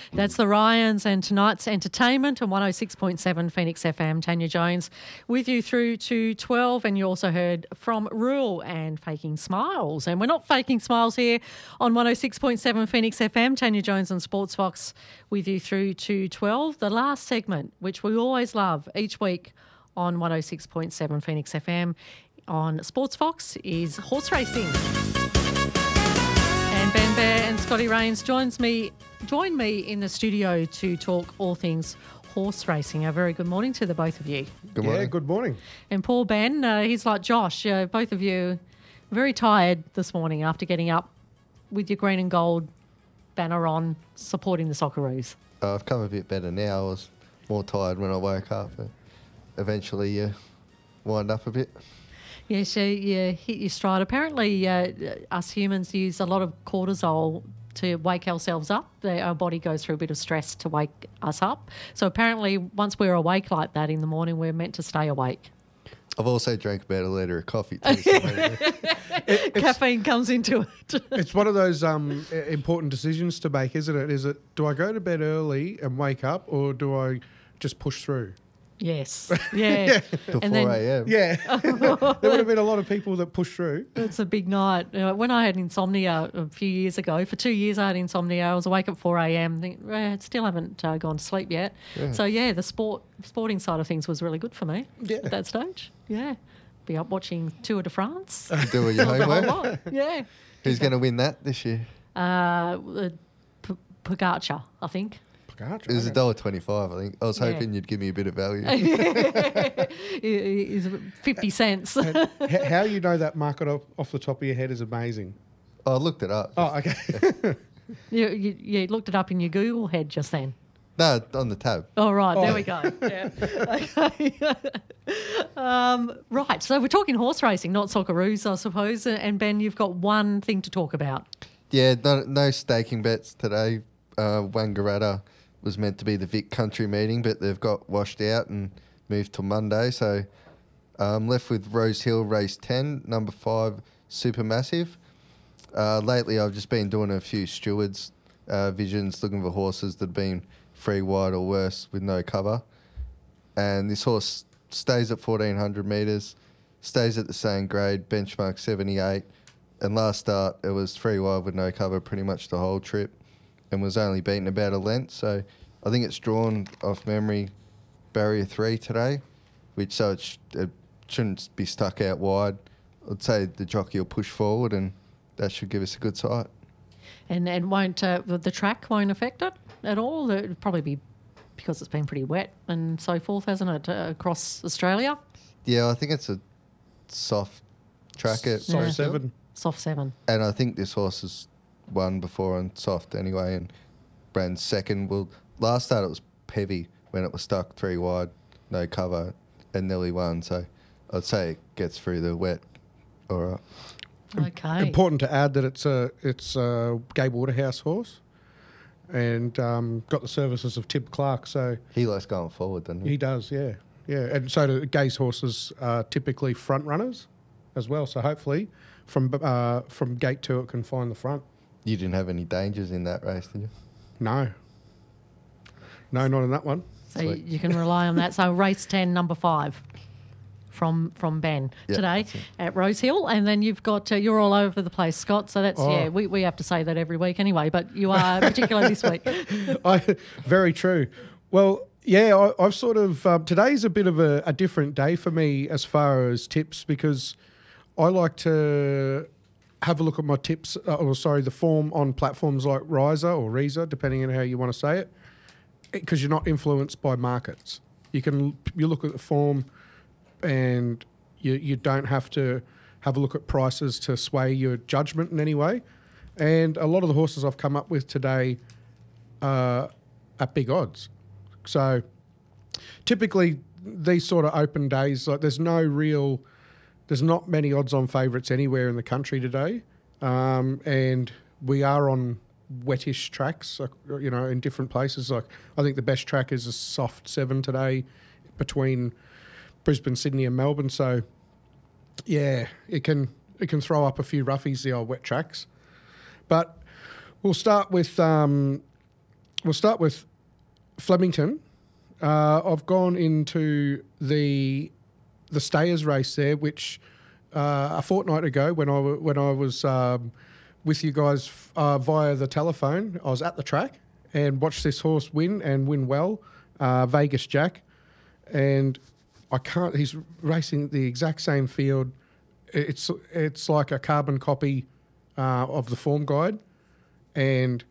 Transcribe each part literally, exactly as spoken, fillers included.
That's the Ryans and tonight's entertainment on one oh six point seven Phoenix F M. Tanya Jones with you through to twelve, and you also heard from Rule and Faking Smiles. And we're not faking smiles here on one oh six point seven Phoenix F M. Tanya Jones and Sports Fox with you through to twelve. The last segment, which we always love each week on one oh six point seven Phoenix F M on Sports Fox, is horse racing. And Ben Bear and Scotty Rains joins me, join me in the studio to talk all things horse racing. A very good morning to the both of you. Good morning. Yeah, good morning. And poor Ben, uh, he's like Josh. Uh, both of you very tired this morning after getting up with your green and gold banner on, supporting the Socceroos. Uh, I've come a bit better now. I was more tired when I woke up. But eventually you wind up a bit. Yeah, so you hit your stride. Apparently, uh, us humans use a lot of cortisol to wake ourselves up. The, our body goes through a bit of stress to wake us up. So apparently, once we're awake like that in the morning, we're meant to stay awake. I've also drank about a litre of coffee too. So It, Caffeine comes into it. it's one of those um, i- important decisions to make, isn't it? Is it, do I go to bed early and wake up, or do I just push through? Yes, yeah. till And four then a.m. Yeah. There would have been a lot of people that push through. it's a big night. Uh, when I had insomnia a few years ago, for two years I had insomnia. I was awake at four a.m. Think, eh, still haven't uh, gone to sleep yet. Yeah. So yeah, the sport sporting side of things was really good for me Yeah. at that stage. Yeah, be up watching Tour de France. Doing your The whole homework. lot. Yeah. Who's going to win that this year? Uh, uh, P- Pogacar, I think. Pogacar, It was a okay. dollar twenty-five. I think. I was Yeah. hoping you'd give me a bit of value. Is fifty cents. And h- how you know that market off, off the top of your head is amazing. I looked it up. Oh, okay. you, you, you looked it up in your Google head just then. No, on the tab. Oh, right. There Oh. we go. Yeah. Okay. um, right. So we're talking horse racing, not Socceroos, I suppose. And Ben, you've got one thing to talk about. Yeah, no, no staking bets today. Uh, Wangaratta was meant to be the Vic Country meeting, but they've got washed out and moved to Monday. So I'm left with Rose Hill race ten, number five, Supermassive. Uh, lately, I've just been doing a few stewards uh, visions, looking for horses that have been free wide or worse with no cover. And this horse stays at fourteen hundred metres, stays at the same grade, benchmark seventy-eight. And last start, it was three wide with no cover pretty much the whole trip, and was only beaten about a length. So I think it's drawn off memory barrier three today, which so it, sh- it shouldn't be stuck out wide. I'd say the jockey will push forward, and that should give us a good sight. And and won't uh, the track won't affect it at all? It'll probably be because it's been pretty wet and so forth, hasn't it, uh, across Australia? Yeah, I think it's a soft track at Soft Rose Hill. seven. Soft seven. And I think this horse has won before on soft anyway, and Brand's second. Well, last start it was heavy when it was stuck three wide, no cover, and nearly won. So I'd say it gets through the wet. All right. Okay. Important to add that it's a it's a Gabe Waterhouse horse, and um, got the services of Tib Clark. So He likes going forward, doesn't he? he does, yeah, yeah. And so do Gay's horses are typically front runners as well. So hopefully, from uh, from gate two, it can find the front. You didn't have any dangers in that race, did you? No, no, not in that one. So you, Sweet. you can rely on that. So race ten, number five, from from Ben Yeah, today that's it. at Rose Hill, and then you've got uh, you're all over the place, Scott. So that's Oh. yeah, we, we have to say that every week anyway, but you are particularly this week. I, very true. Well, yeah, I, I've sort of um, today's a bit of a, a different day for me as far as tips, because I like to have a look at my tips, uh, or sorry, the form on platforms like Riser or Reza, depending on how you want to say it, because you're not influenced by markets. You can you look at the form, and you you don't have to have a look at prices to sway your judgment in any way. And a lot of the horses I've come up with today uh, at big odds. So typically these sort of open days, like there's no real, there's not many odds on favourites anywhere in the country today. Um, and we are on wettish tracks, like, you know, in different places. Like I think the best track is a soft seven today between Brisbane, Sydney and Melbourne. So yeah, it can, it can throw up a few roughies, the old wet tracks. But we'll start with um, we'll start with Flemington. Uh, I've gone into the the Stayers race there, which uh, a fortnight ago when I w- when I was um, with you guys uh, via the telephone, I was at the track and watched this horse win and win well, uh, Vegas Jack, and I can't. He's racing the exact same field. It's it's like a carbon copy uh, of the form guide, and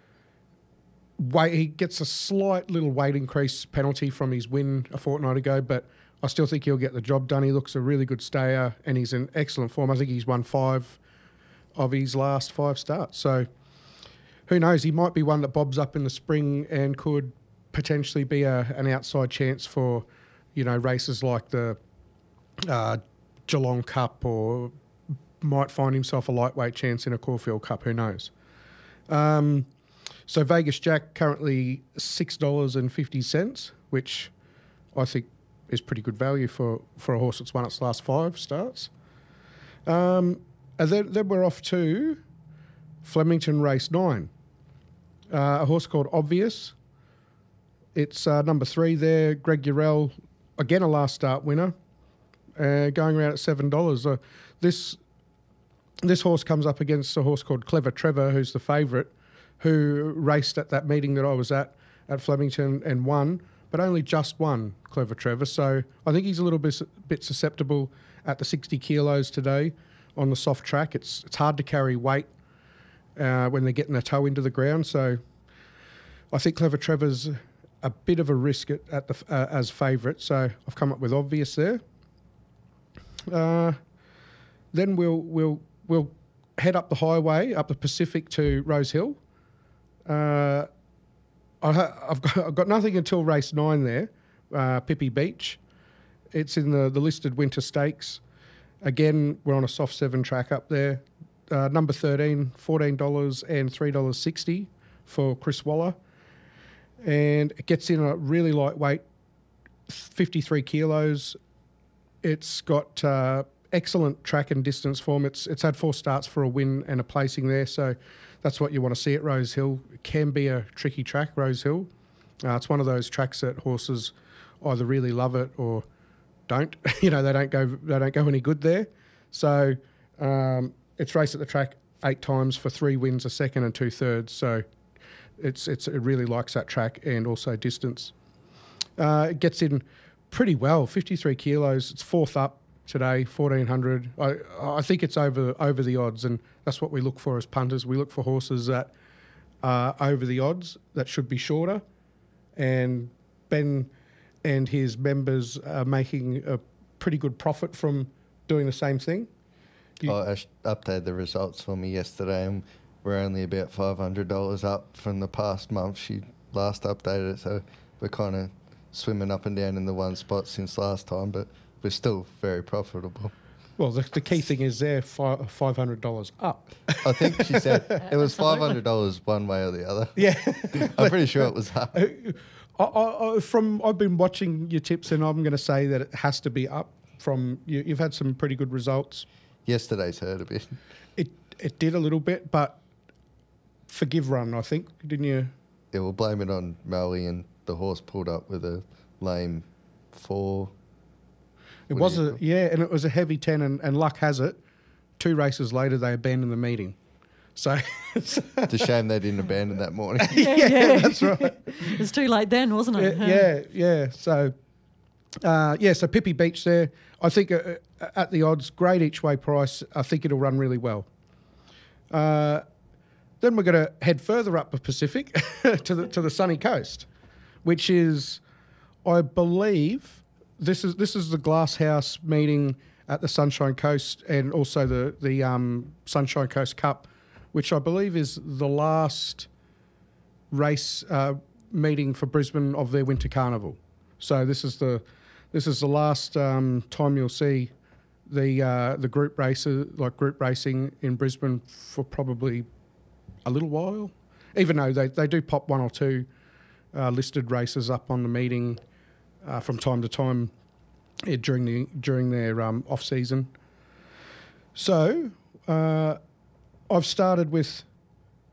weight, he gets a slight little weight increase penalty from his win a fortnight ago, but I still think he'll get the job done. He looks a really good stayer, and he's in excellent form. I think he's won five of his last five starts. So who knows? He might be one that bobs up in the spring and could potentially be a, an outside chance for, you know, races like the uh, Geelong Cup, or might find himself a lightweight chance in a Caulfield Cup. Who knows? Um, so Vegas Jack currently six dollars and fifty cents, which I think is pretty good value for, for a horse that's won its last five starts. Um, and then, then we're off to Flemington Race nine. Uh, a horse called Obvious. It's uh, number three there, Greg Urell, again a last start winner, uh, going around at seven dollars. Uh, this this horse comes up against a horse called Clever Trevor, who's the favourite, who raced at that meeting that I was at at Flemington and won, but only just won, Clever Trevor. So I think he's a little bit, bit susceptible at the sixty kilos today on the soft track. It's it's hard to carry weight uh, when they're getting their toe into the ground. So I think Clever Trevor's a bit of a risk at, at the uh, as favourite. So I've come up with Obvious there. Uh, then we'll we'll we'll head up the highway, up the Pacific to Rose Hill. Uh, I ha- I've got I've got nothing until race nine there, uh, Pippi Beach. It's in the, the listed Winter Stakes. Again, we're on a soft seven track up there. Uh, number thirteen, fourteen dollars and three dollars sixty for Chris Waller. And it gets in a really lightweight, fifty-three kilos. It's got uh, excellent track and distance form. It's it's had four starts for a win and a placing there, so that's what you want to see at Rose Hill. It can be a tricky track, Rose Hill. Uh, it's one of those tracks that horses either really love it or don't. you know, they don't go they don't go any good there. So um, it's raced at the track eight times for three wins, a second and two thirds. So it's it's it really likes that track and also distance. Uh, it gets in pretty well, fifty-three kilos. It's fourth up today, fourteen hundred. I I think it's over over the odds, and that's what we look for as punters. We look for horses that are over the odds, that should be shorter, and Ben and his members are making a pretty good profit from doing the same thing. You, oh, Ash updated the results for me yesterday, and we're only about five hundred dollars up from the past month she last updated it, so we're kind of swimming up and down in the one spot since last time, but we're still very profitable. Well, the, the key thing is they're five hundred dollars up. I think she said it was five hundred dollars one way or the other. Yeah. I'm pretty sure it was up. I, I, I, from I've been watching your tips, and I'm going to say that it has to be up. From you, you've had some pretty good results. Yesterday's hurt a bit. It it did a little bit, but forgive run, I think, didn't you? Yeah, we'll blame it on Melly, and the horse pulled up with a lame four. It What was do you a call- yeah, and it was a heavy ten, and, and luck has it, two races later they abandoned the meeting. So It's a shame they didn't abandon that morning. Yeah, yeah, yeah. that's right. It's too late then, wasn't it? Yeah, yeah, yeah. So, uh, yeah, so Pippi Beach there. I think uh, uh, at the odds, great each way price. I think it'll run really well. Uh, then we're going to head further up the Pacific to the to the sunny coast, which is, I believe, this is this is the Glass House meeting at the Sunshine Coast, and also the the um, Sunshine Coast Cup, which I believe is the last race uh, meeting for Brisbane of their winter carnival. So this is the this is the last um, time you'll see the uh, the group races, like group racing in Brisbane, for probably a little while. Even though they, they do pop one or two uh, listed races up on the meeting uh, from time to time yeah, during the during their um, off season. So uh, I've started with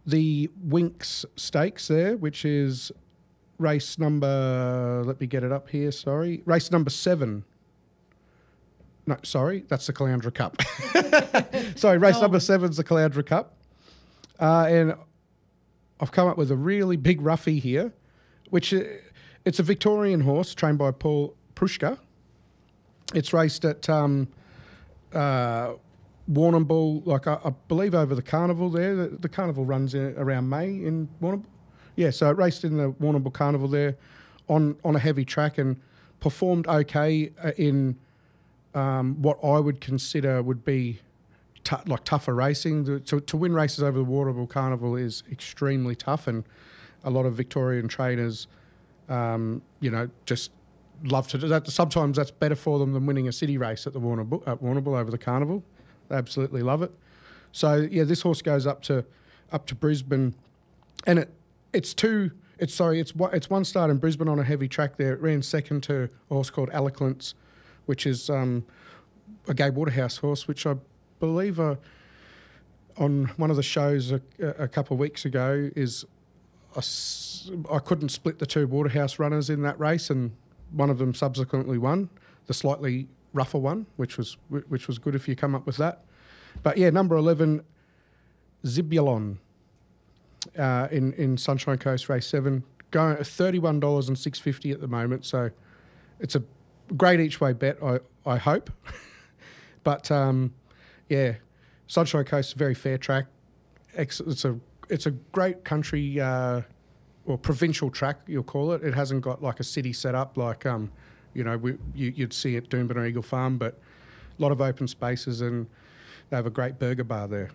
the Winks Stakes there, which is race number, let me get it up here, sorry. Race number seven. No, sorry, that's the Caloundra Cup. sorry, race Oh. number seven's the Caloundra Cup. Uh, and I've come up with a really big roughie here, which uh, it's a Victorian horse trained by Paul Prushka. It's raced at um, uh, Warrnambool, like I, I believe over the carnival there. The, the carnival runs in, around May in Warrnambool. Yeah, so it raced in the Warrnambool carnival there on, on a heavy track and performed okay uh, in um, what I would consider would be t- like tougher racing. The, to, to win races over the Warrnambool carnival is extremely tough, and a lot of Victorian trainers, um, you know, just love to do that. Sometimes that's better for them than winning a city race at the Warrnambool, at Warrnambool over the carnival. They absolutely love it. So yeah, this horse goes up to up to Brisbane, and it it's two. It's sorry, it's one, it's one start in Brisbane on a heavy track there. It ran second to a horse called Eloquence, which is um, a Gabe Waterhouse horse, which I believe uh, on one of the shows a, a couple of weeks ago is a s- I couldn't split the two Waterhouse runners in that race, and one of them subsequently won, the slightly rougher one, which was which was good if you come up with that. But yeah, number eleven, Zibulon, uh, in in Sunshine Coast Race Seven, going at thirty-one dollars and six fifty at the moment. So it's a great each way bet. I I hope, but um, yeah, Sunshine Coast is a very fair track. Ex- It's a it's a great country uh, or provincial track, you'll call it. It hasn't got like a city set up like um, you know we, you, you'd see at Doomben or Eagle Farm, but a lot of open spaces, and they have a great burger bar there.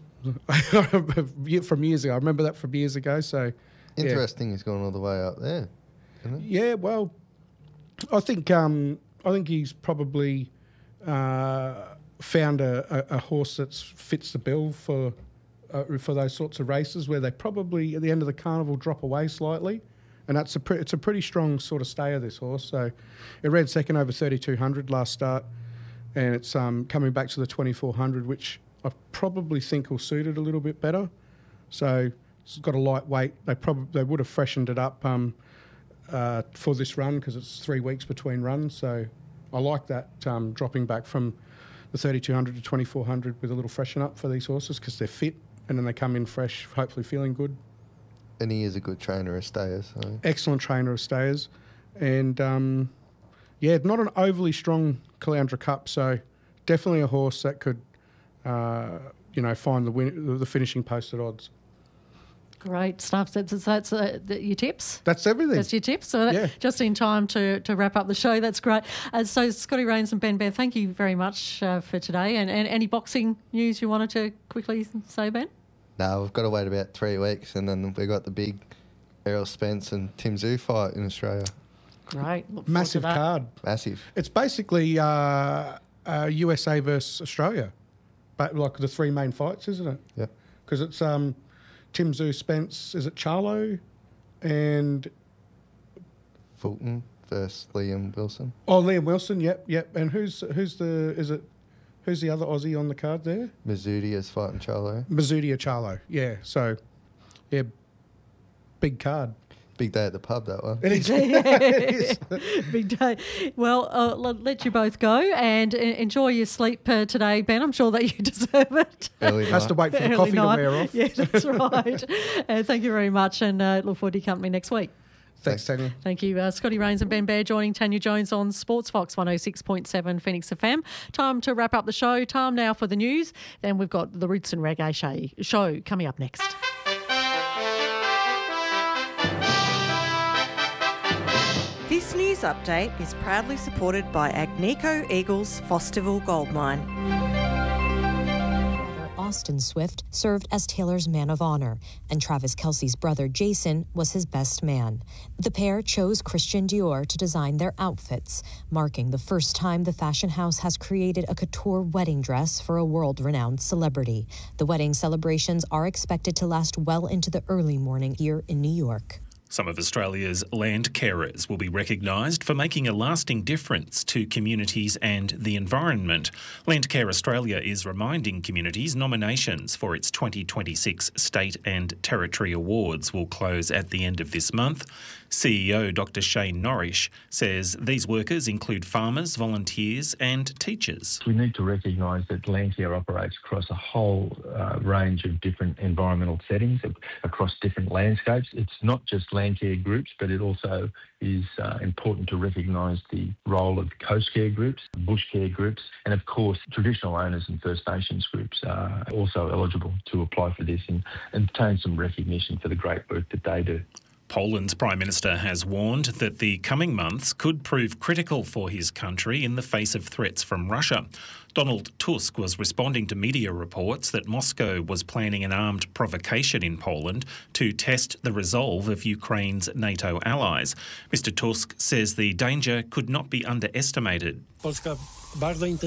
From years ago, I remember that from years ago. So yeah. Interesting, he's gone all the way up there, isn't it? Yeah, well, I think um, I think he's probably uh, found a, a, a horse that fits the bill for uh, for those sorts of races where they probably at the end of the carnival drop away slightly, and that's a pre- it's a pretty strong sort of stayer, this horse. So it ran second over thirty-two hundred last start, and it's um, coming back to the twenty-four hundred, which I probably think will suit it a little bit better. So it's got a light weight. They probably they would have freshened it up um, uh, for this run because it's three weeks between runs. So I like that um, dropping back from the thirty-two hundred to twenty-four hundred with a little freshen up for these horses because they're fit and then they come in fresh, hopefully feeling good. And he is a good trainer of stayers. So. Excellent trainer of stayers, and um, yeah, not an overly strong Caloundra Cup. So definitely a horse that could. Uh, you know, find the win- the finishing post at odds. Great stuff. That's, that's uh, the, your tips? That's everything. That's your tips. So that, Yeah. just in time to, to wrap up the show. That's great. Uh, so Scotty Rains and Ben Bear, thank you very much uh, for today. And, and any boxing news you wanted to quickly say, Ben? No, we've got to wait about three weeks, and then we've got the big Errol Spence and Tim Zhu fight in Australia. Great. Look forward Massive to that. card. Massive. It's basically uh, uh, U S A versus Australia, but like the three main fights, isn't it? Yeah. Because it's um, Tim Zhu, Spence, is it Charlo, and Fulton versus Liam Wilson. oh Liam Wilson. Yep, yep. And who's who's the is it? Who's the other Aussie on the card there? Mazzuti is fighting Charlo. Mazzutia Charlo. Yeah. So, yeah, big card. Big day at the pub, that one. It is. Big day. Well, uh, let, let you both go and uh, enjoy your sleep uh, today, Ben. I'm sure that you deserve it. Early Has to night. wait for the Early coffee night. to wear off. Yeah, that's right. uh, thank you very much, and uh, look forward to your company next week. Thanks, Tanya. Thank you. Uh, Scotty Rains and Ben Bear joining Tanya Jones on Sports Fox one oh six point seven Phoenix F M. Time to wrap up the show. Time now for the news. Then we've got the Roots and Reggae show, show coming up next. This news update is proudly supported by Agnico Eagles Fosterville Gold Mine. Austin Swift served as Taylor's man of honor, and Travis Kelce's brother Jason was his best man. The pair chose Christian Dior to design their outfits, marking the first time the fashion house has created a couture wedding dress for a world-renowned celebrity. The wedding celebrations are expected to last well into the early morning here in New York. Some of Australia's land carers will be recognised for making a lasting difference to communities and the environment. Landcare Australia is reminding communities nominations for its twenty twenty-six State and Territory Awards will close at the end of this month. C E O Doctor Shane Norrish says these workers include farmers, volunteers and teachers. We need to recognise that Landcare operates across a whole uh, range of different environmental settings, across different landscapes. It's not just Landcare groups, but it also is uh, important to recognise the role of coast care groups, bush care groups, and of course traditional owners and First Nations groups are also eligible to apply for this and, and obtain some recognition for the great work that they do. Poland's Prime Minister has warned that the coming months could prove critical for his country in the face of threats from Russia. Donald Tusk was responding to media reports that Moscow was planning an armed provocation in Poland to test the resolve of Ukraine's NATO allies. Mister Tusk says the danger could not be underestimated. Poland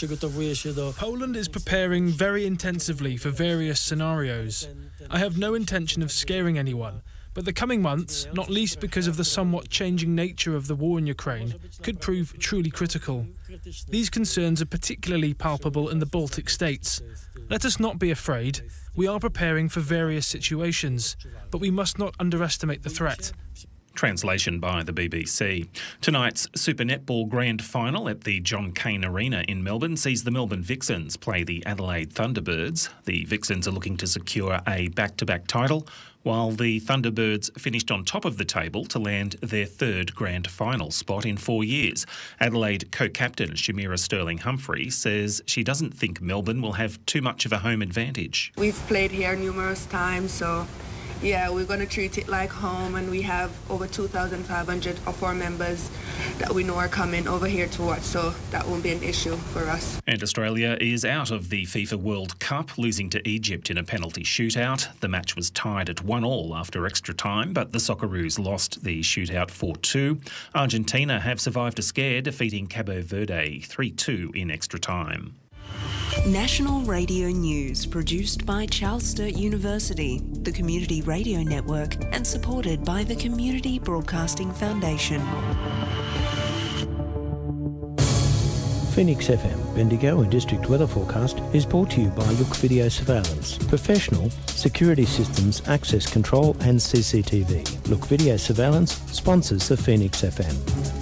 is preparing very intensively for various scenarios. I have no intention of scaring anyone. But the coming months, not least because of the somewhat changing nature of the war in Ukraine, could prove truly critical. These concerns are particularly palpable in the Baltic states. Let us not be afraid. We are preparing for various situations, but we must not underestimate the threat. Translation by the B B C. Tonight's Super Netball Grand Final at the John Cain Arena in Melbourne sees the Melbourne Vixens play the Adelaide Thunderbirds. The Vixens are looking to secure a back-to-back title, while the Thunderbirds finished on top of the table to land their third grand final spot in four years. Adelaide co-captain Shamira Sterling-Humphrey says she doesn't think Melbourne will have too much of a home advantage. We've played here numerous times, so yeah, we're going to treat it like home, and we have over two thousand five hundred of our members that we know are coming over here to watch, so that won't be an issue for us. And Australia is out of the FIFA World Cup, losing to Egypt in a penalty shootout. The match was tied at one all after extra time, but the Socceroos lost the shootout four two. Argentina have survived a scare, defeating Cabo Verde three two in extra time. National Radio News, produced by Charles Sturt University, the Community Radio Network, and supported by the Community Broadcasting Foundation. Phoenix F M, Bendigo and District Weather Forecast is brought to you by Look Video Surveillance. Professional security systems, access control and C C T V. Look Video Surveillance sponsors the Phoenix F M.